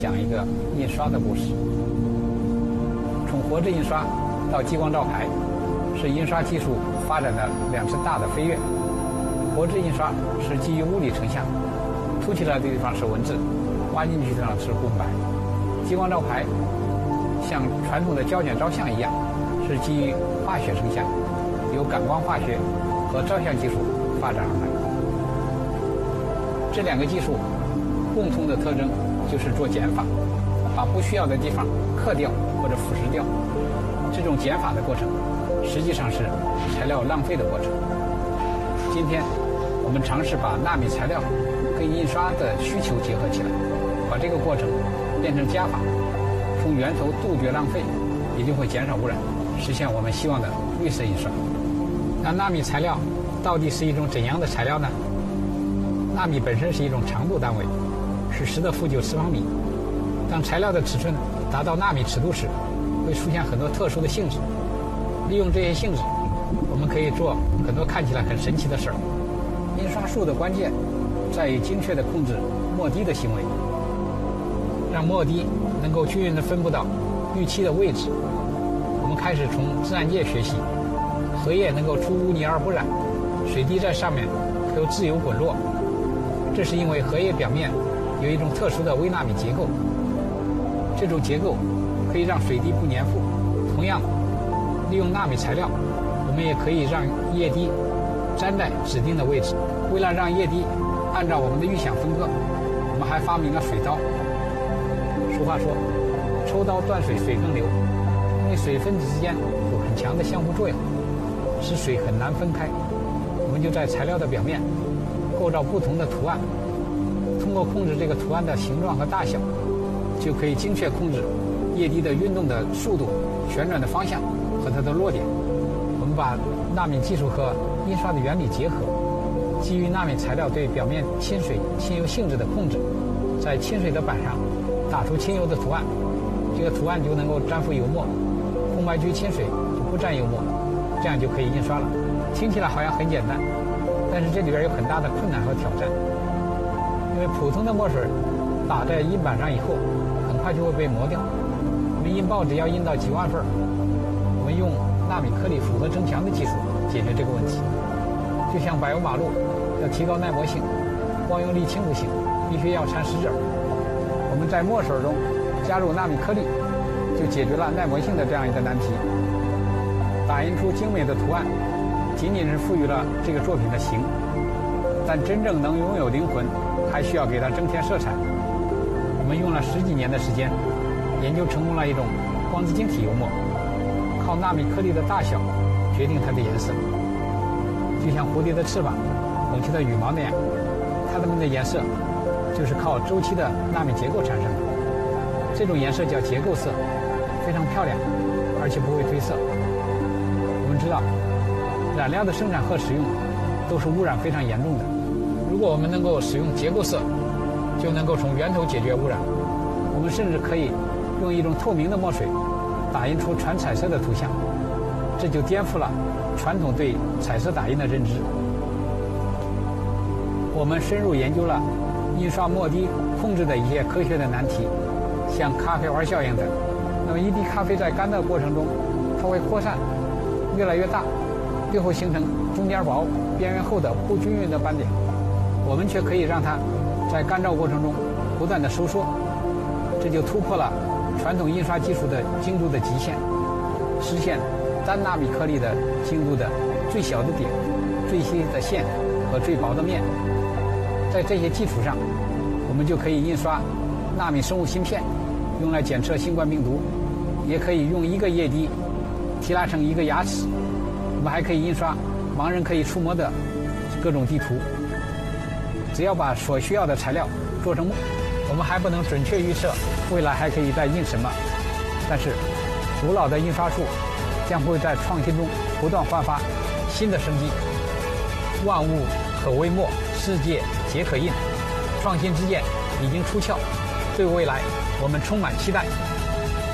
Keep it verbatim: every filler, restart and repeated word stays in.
讲一个印刷的故事。从活字印刷到激光照排，是印刷技术发展的两次大的飞跃。活字印刷是基于物理成像，凸起来的地方是文字，挖进去的地方是空白。激光照排像传统的胶卷照相一样，是基于化学成像，由感光化学和照相技术发展而来。这两个技术共同的特征就是做减法，把不需要的地方刻掉或者腐蚀掉。这种减法的过程实际上是材料浪费的过程。今天我们尝试把纳米材料跟印刷的需求结合起来，把这个过程变成加法，从源头杜绝浪费，也就会减少污染，实现我们希望的绿色印刷。那纳米材料到底是一种怎样的材料呢？纳米本身是一种长度单位，是十的负九次方米。当材料的尺寸达到纳米尺度时，会出现很多特殊的性质。利用这些性质，我们可以做很多看起来很神奇的事儿。印刷术的关键在于精确地控制墨滴的行为，让墨滴能够均匀地分布到预期的位置。我们开始从自然界学习，荷叶能够出污泥而不染，水滴在上面可以自由滚落。这是因为荷叶表面有一种特殊的微纳米结构，这种结构可以让水滴不粘附。同样，利用纳米材料，我们也可以让液滴粘在指定的位置。为了让液滴按照我们的预想分割，我们还发明了水刀。俗话说，抽刀断水，水更流，因为水分子之间有很强的相互作用，使水很难分开。我们就在材料的表面构造不同的图案，通过控制这个图案的形状和大小，就可以精确控制液滴的运动的速度、旋转的方向和它的落点。我们把纳米技术和印刷的原理结合，基于纳米材料对表面亲水、亲油性质的控制，在亲水的板上打出亲油的图案，这个图案就能够粘附油墨，空白区亲水就不沾油墨，这样就可以印刷了。听起来好像很简单，但是这里边有很大的困难和挑战。因为普通的墨水打在印板上以后，很快就会被磨掉。我们印报纸要印到几万份，我们用纳米颗粒复合增强的技术解决这个问题。就像柏油马路要提高耐磨性，光用沥青不行，必须要掺石子。我们在墨水中加入纳米颗粒，就解决了耐磨性的这样一个难题。打印出精美的图案，仅仅是赋予了这个作品的形，但真正能拥有灵魂，还需要给它增添色彩。我们用了十几年的时间，研究成功了一种光子晶体油墨，靠纳米颗粒的大小决定它的颜色。就像蝴蝶的翅膀、孔雀的羽毛那样，它们的颜色就是靠周期的纳米结构产生的。这种颜色叫结构色，非常漂亮，而且不会褪色。我们知道，染料的生产和使用都是污染非常严重的。如果我们能够使用结构色，就能够从源头解决污染。我们甚至可以用一种透明的墨水打印出全彩色的图像，这就颠覆了传统对彩色打印的认知。我们深入研究了印刷墨滴控制的一些科学的难题，像咖啡丸效应等。那么一滴咖啡在干的过程中，它会扩散，越来越大，最后形成中间薄、边缘厚的不均匀的斑点。我们却可以让它在干燥过程中不断的收缩，这就突破了传统印刷技术的精度的极限，实现单纳米颗粒的精度的最小的点、最细的线和最薄的面。在这些基础上，我们就可以印刷纳米生物芯片，用来检测新冠病毒，也可以用一个液滴提拉成一个牙齿。我们还可以印刷盲人可以触摸的各种地图。只要把所需要的材料做成墨，我们还不能准确预测未来还可以再印什么，但是古老的印刷术将会在创新中不断焕发新的生机。万物可为墨，世界皆可印。创新之剑已经出鞘，对未来我们充满期待。